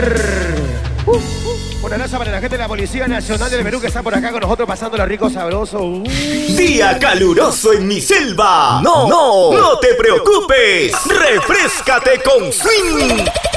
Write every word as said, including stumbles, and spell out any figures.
Una lanza para la gente de la Policía Nacional del Perú que está por acá con nosotros pasando rico, sabroso. Uh. Día caluroso en mi selva. No, no, no te preocupes. Refréscate con Swing.